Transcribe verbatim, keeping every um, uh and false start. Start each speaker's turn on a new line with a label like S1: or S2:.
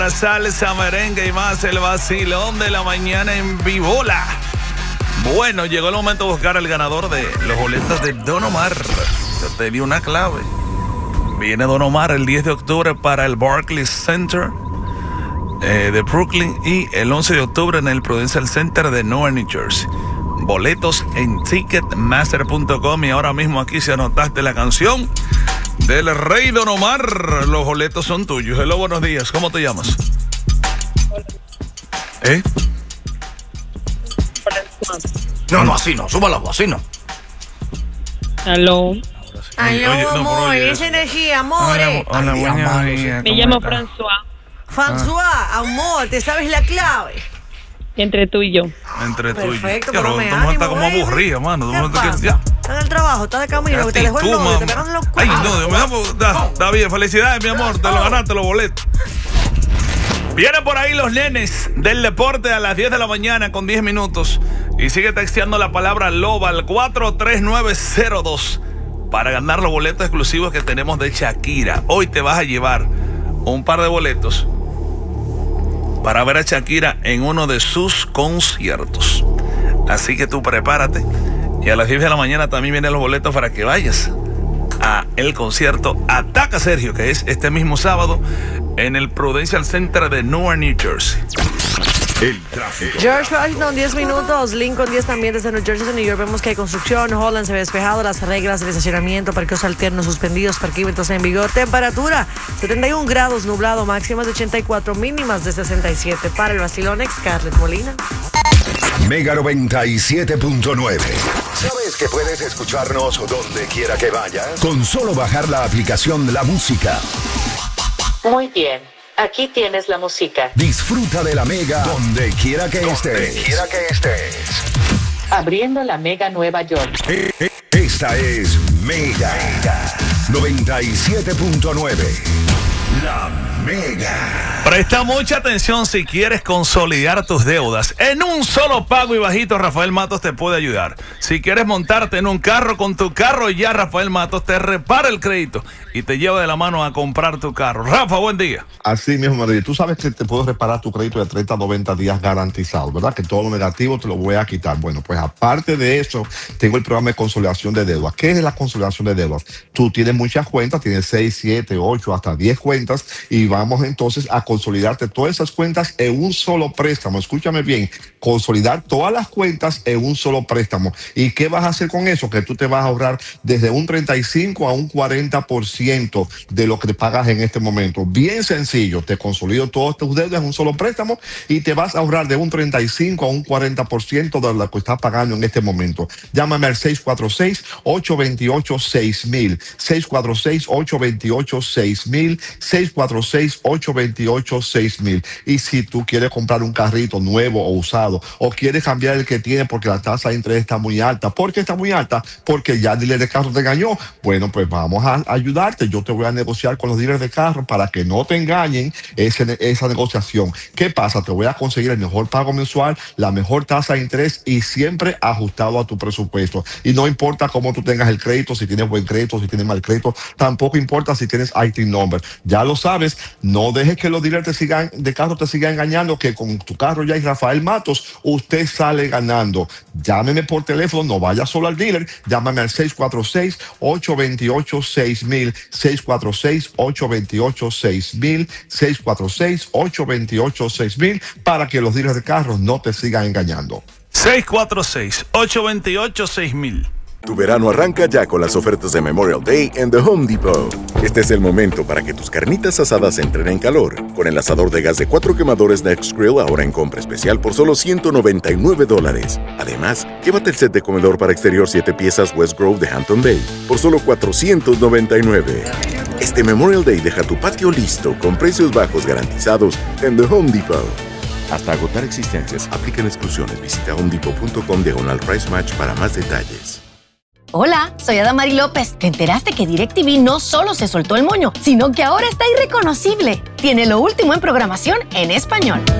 S1: Salsa, merengue y más, el vacilón de la mañana en Vivola. Bueno, llegó el momento de buscar al ganador de los boletos de Don Omar. Yo te di una clave. Viene Don Omar el diez de octubre para el Barclays Center eh, de Brooklyn y el once de octubre en el Prudential Center de Newark, New Jersey. Boletos en ticketmaster punto com y ahora mismo aquí si anotaste la canción del Rey Don Omar, los boletos son tuyos. Hello, buenos días. ¿Cómo te llamas? ¿Eh?
S2: No, no, así no. Súbala, así no.
S3: Aló.
S4: Aló,
S1: Oye, no,
S4: amor,
S1: oye,
S4: esa energía, amores.
S1: Hola, hola, buenos días.
S3: Me llamo François.
S4: François, amor, ¿te sabes la clave?
S3: Entre tú y yo.
S1: Entre tú y yo.
S4: Perfecto,
S1: Ya,
S4: pero
S1: tú
S4: me
S1: me
S4: ánimo,
S1: estás como
S4: baby.
S1: aburrida, mano. Tú
S4: ¿Qué
S1: me estás
S4: pasa?
S1: que- ya.
S4: Está en el trabajo, está de camino, que te dejó el
S1: Tú,
S4: novio, te
S1: mam.
S4: pegaron los
S1: Ay,
S4: cuernos.
S1: no, Dios mío, está, está bien. Felicidades, mi amor. Te lo ganaste, los boletos. Vienen por ahí los nenes del deporte a las diez de la mañana con diez minutos. Y sigue texteando la palabra Loba al cuatro tres nueve cero dos para ganar los boletos exclusivos que tenemos de Shakira. Hoy te vas a llevar un par de boletos para ver a Shakira en uno de sus conciertos. Así que tú prepárate. Y a las diez de la mañana también vienen los boletos para que vayas a el concierto Ataca Sergio, que es este mismo sábado en el Prudential Center de Newark, New Jersey.
S5: El tráfico.
S4: George Washington, diez minutos. Lincoln, diez también desde New Jersey. En New York vemos que hay construcción. Holland se ve despejado. Las reglas del estacionamiento, parqueos alternos suspendidos, parquímetros en vigor. Temperatura, setenta y un grados, nublado, máximas de ochenta y cuatro, mínimas de sesenta y siete. Para el vacilón, Scarlett Molina.
S5: Mega noventa y siete punto nueve. ¿Sabes que puedes escucharnos donde quiera que vayas? Con solo bajar la aplicación La Música.
S6: Muy bien, aquí tienes la música.
S5: Disfruta de la Mega donde quiera que estés. Donde quiera que estés.
S6: Abriendo la Mega Nueva York.
S5: Eh, eh, Esta es Mega noventa y siete punto nueve. La Mega.
S1: Presta mucha atención si quieres consolidar tus deudas. En un solo pago y bajito, Rafael Matos te puede ayudar. Si quieres montarte en un carro con tu carro, ya Rafael Matos te repara el crédito y te lleva de la mano a comprar tu carro. Rafa, buen día.
S7: Así mismo, Madrid. Tú sabes que te puedo reparar tu crédito de treinta a noventa días garantizado, ¿verdad? Que todo lo negativo te lo voy a quitar. Bueno, pues aparte de eso, tengo el programa de consolidación de deudas. ¿Qué es la consolidación de deudas? Tú tienes muchas cuentas, tienes seis, siete, ocho, hasta diez cuentas y vamos entonces a consolidarte todas esas cuentas en un solo préstamo. Escúchame bien, consolidar todas las cuentas en un solo préstamo. ¿Y qué vas a hacer con eso? Que tú te vas a ahorrar desde un treinta y cinco a un cuarenta por ciento de lo que te pagas en este momento. Bien sencillo, te consolido todas tus deudas en un solo préstamo y te vas a ahorrar de un treinta y cinco a un cuarenta por ciento de lo que estás pagando en este momento. Llámame al seis cuatro seis, ocho dos ocho, seis mil, seis cuatro seis, ocho dos ocho, seis mil, seis cuatro seis, ocho dos ocho, seis mil. Y si tú quieres comprar un carrito nuevo o usado o quieres cambiar el que tiene porque la tasa de interés está muy alta, ¿por qué está muy alta? Porque ya el dealer de carro te engañó. Bueno, pues vamos a ayudarte. Yo te voy a negociar con los dealers de carro para que no te engañen ese, esa negociación. ¿Qué pasa? Te voy a conseguir el mejor pago mensual, la mejor tasa de interés y siempre ajustado a tu presupuesto. Y no importa cómo tú tengas el crédito, si tienes buen crédito, si tienes mal crédito, tampoco importa si tienes I T number. Ya lo sabes, no dejes que los dealers te sigan, de carro te sigan engañando, que con tu carro ya hay Rafael Matos, usted sale ganando. Llámeme por teléfono, no vaya solo al dealer, llámame al seis cuatro seis, ocho dos ocho, seis mil, seis cuatro seis, ocho dos ocho, seis mil, seis cuatro seis, ocho dos ocho, seis mil, para que los dealers de carros no te sigan engañando.
S1: seis cuatro seis, ocho dos ocho, seis mil.
S8: Tu verano arranca ya con las ofertas de Memorial Day en The Home Depot. Este es el momento para que tus carnitas asadas entren en calor. Con el asador de gas de cuatro quemadores Next Grill ahora en compra especial por solo ciento noventa y nueve dólares. Además, llévate el set de comedor para exterior siete piezas West Grove de Hampton Bay por solo cuatrocientos noventa y nueve. Este Memorial Day deja tu patio listo con precios bajos garantizados en The Home Depot. Hasta agotar existencias, aplican exclusiones. Visita homedepot punto com diagonal price match para más detalles.
S9: Hola, soy Adamari López. ¿Te enteraste que DirecTV no solo se soltó el moño, sino que ahora está irreconocible? Tiene lo último en programación en español.